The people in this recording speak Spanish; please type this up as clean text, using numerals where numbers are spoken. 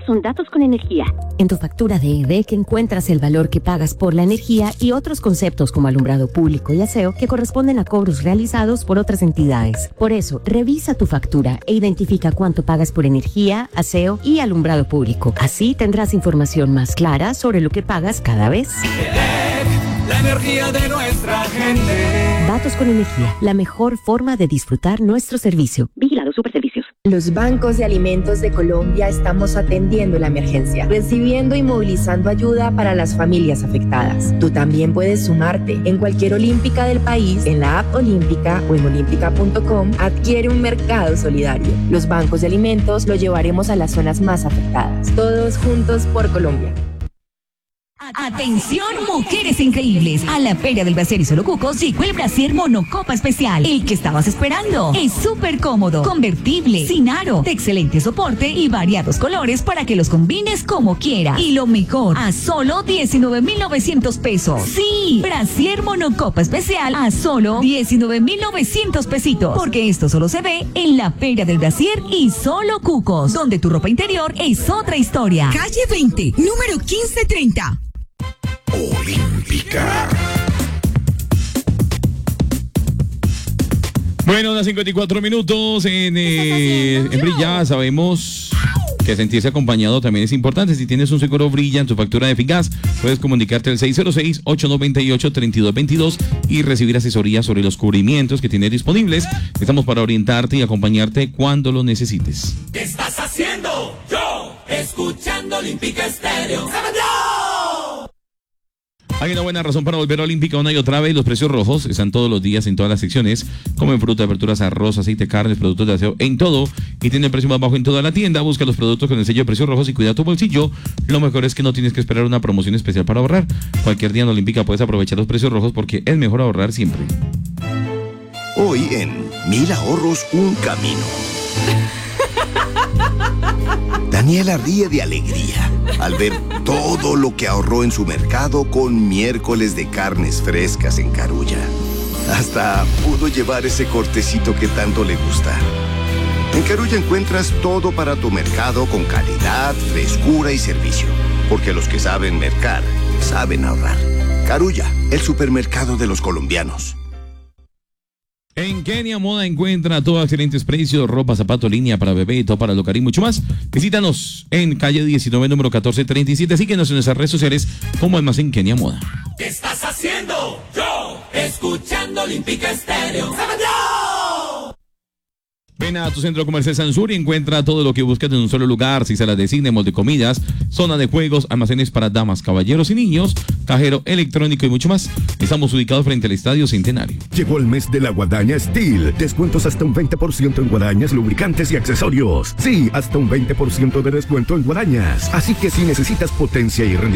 son Datos con Energía. En tu factura de EDEC encuentras el valor que pagas por la energía y otros conceptos como alumbrado público y aseo que corresponden a cobros realizados por otras entidades. Por eso, revisa tu factura e identifica cuánto pagas por energía, aseo y alumbrado público. Así tendrás información más clara sobre lo que pagas cada vez. EDEC, la energía de nuestra gente. Datos con Energía, la mejor forma de disfrutar nuestro servicio. Vigilado Superservicios. Los bancos de alimentos de Colombia estamos atendiendo la emergencia, recibiendo y movilizando ayuda para las familias afectadas. Tú también puedes sumarte. En cualquier olímpica del país, en la app Olímpica o en olímpica.com, adquiere un mercado solidario. Los bancos de alimentos lo llevaremos a las zonas más afectadas. Todos juntos por Colombia. Atención, mujeres increíbles. A la Feria del Brasier y Solo Cucos llegó el Brasier Monocopa Especial. El que estabas esperando. Es súper cómodo, convertible, sin aro, de excelente soporte y variados colores para que los combines como quieras. Y lo mejor, a solo 19,900 pesos. Sí, Brasier Monocopa Especial a solo 19,900 pesitos. Porque esto solo se ve en la Feria del Brasier y Solo Cucos, donde tu ropa interior es otra historia. Calle 20, número 1530. Olímpica. Bueno, unas 54 minutos en Brilla. Sabemos que sentirse acompañado también es importante. Si tienes un seguro Brilla en tu factura de Eficaz, puedes comunicarte al 606-898-3222 y recibir asesoría sobre los cubrimientos que tienes disponibles. Estamos para orientarte y acompañarte cuando lo necesites. ¿Qué estás haciendo? Yo, escuchando Olímpica Estéreo. Hay una buena razón para volver a Olímpica una y otra vez. Los precios rojos están todos los días en todas las secciones, como en fruta, verduras, arroz, aceite, carnes, productos de aseo, en todo. Y tiene el precio más bajo en toda la tienda. Busca los productos con el sello de precios rojos y cuida tu bolsillo. Lo mejor es que no tienes que esperar una promoción especial para ahorrar. Cualquier día en Olímpica puedes aprovechar los precios rojos porque es mejor ahorrar siempre. Hoy en 1000 ahorros, un camino. Daniela ríe de alegría al ver todo lo que ahorró en su mercado con miércoles de carnes frescas en Carulla. Hasta pudo llevar ese cortecito que tanto le gusta. En Carulla encuentras todo para tu mercado con calidad, frescura y servicio. Porque los que saben mercar, saben ahorrar. Carulla, el supermercado de los colombianos. En Kenia Moda encuentra todo a excelentes precios, ropa, zapato, línea para bebé, todo para local y mucho más. Visítanos en calle 19, número 1437. Síguenos en nuestras redes sociales como Almacén Kenia Moda. ¿Qué estás haciendo? Yo, escuchando Olímpica Estéreo. Ven a tu centro comercial Sansur y encuentra todo lo que buscas en un solo lugar. 6 salas de cine, mall de comidas, zona de juegos, almacenes para damas, caballeros y niños, cajero electrónico y mucho más. Estamos ubicados frente al Estadio Centenario. Llegó el mes de la guadaña Steel. Descuentos hasta un 20% en guadañas, lubricantes y accesorios. Sí, hasta un 20% de descuento en guadañas. Así que si necesitas potencia y rendimiento